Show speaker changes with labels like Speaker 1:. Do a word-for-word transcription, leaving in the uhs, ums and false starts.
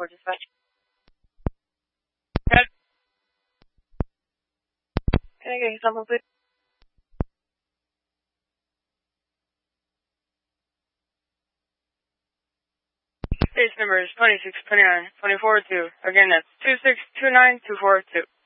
Speaker 1: for dispatch. Got it. Can I get someone, please? Case number is twenty-six, twenty-nine, twenty-four, two. Again, that's two six two nine two four two.